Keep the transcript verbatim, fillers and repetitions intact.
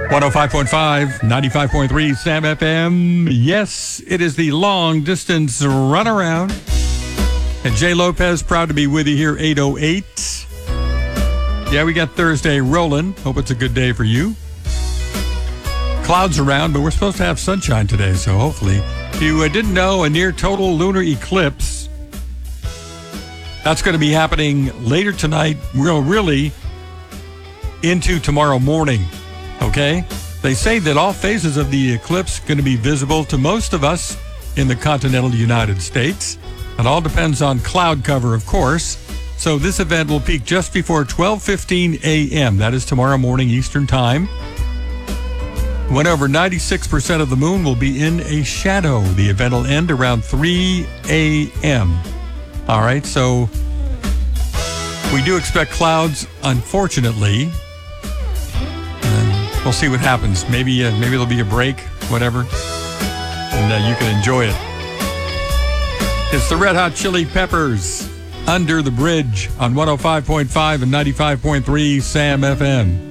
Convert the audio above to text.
one oh five point five, ninety-five point three Sam F M. Yes, it is the long distance runaround. And Jay Lopez, proud to be with you here, eight oh eight. Yeah, we got Thursday rolling. Hope it's a good day for you. Clouds around, but we're supposed to have sunshine today, so hopefully. If you uh, didn't know, a near total lunar eclipse, that's going to be happening later tonight, real really into tomorrow morning, okay? They say that all phases of the eclipse are going to be visible to most of us in the continental United States. It all depends on cloud cover, of course. So this event will peak just before twelve fifteen a.m. That is tomorrow morning Eastern Time, when over ninety-six percent of the moon will be in a shadow. The event will end around three a.m. All right, so we do expect clouds, unfortunately. And we'll see what happens. Maybe uh, maybe there'll be a break, whatever, and uh, you can enjoy it. It's the Red Hot Chili Peppers, Under the Bridge, on one oh five point five and ninety-five point three Sam F M.